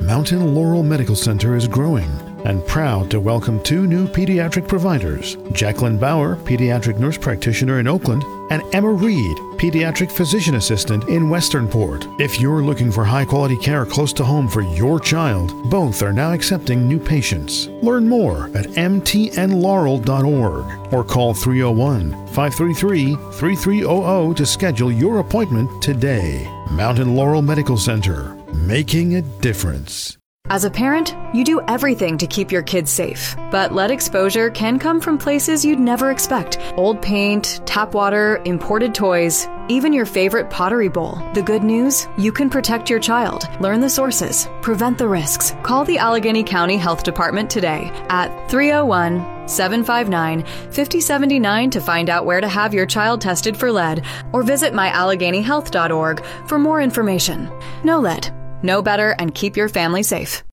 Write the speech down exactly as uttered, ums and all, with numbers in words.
Mountain Laurel Medical Center is growing and proud to welcome two new pediatric providers, Jacqueline Bauer, pediatric nurse practitioner in Oakland, and Emma Reed, pediatric physician assistant in Westernport. If you're looking for high-quality care close to home for your child, both are now accepting new patients. Learn more at m t n laurel dot org or call three oh one, five three three, three three zero zero to schedule your appointment today. Mountain Laurel Medical Center, making a difference. As a parent, you do everything to keep your kids safe, but lead exposure can come from places you'd never expect. Old paint, tap water, imported toys, even your favorite pottery bowl. The good news? You can protect your child. Learn the sources. Prevent the risks. Call the Allegheny County Health Department today at three oh one, seven five nine, five oh seven nine to find out where to have your child tested for lead, or visit my allegheny health dot org for more information. No lead. Know better and keep your family safe.